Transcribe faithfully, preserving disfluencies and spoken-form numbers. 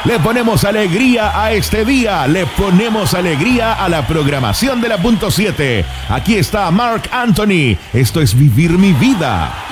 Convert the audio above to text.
Le ponemos alegría a este día, le ponemos alegría a la programación de la punto siete. Aquí está Marc Anthony, esto es Vivir mi vida.